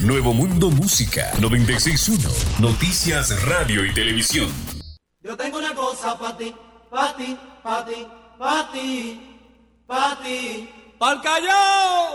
Nuevo Mundo Música 96.1. Noticias, radio y televisión. Yo tengo una cosa para ti, para ti, para ti, para ti, para ti. ¡Pa'l Callao!